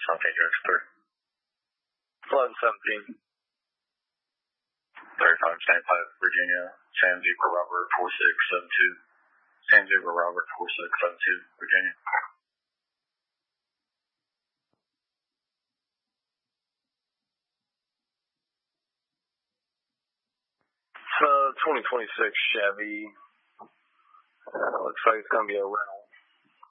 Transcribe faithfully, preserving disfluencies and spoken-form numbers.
South Ajax three. eleven seventeen. thirty-five, seventy-five, Virginia. Sam Zebra Robert four six seven two. Sam Zebra Robert four six seven two, Virginia. It's a twenty twenty-six Chevy. Uh, looks like it's going to be a rental.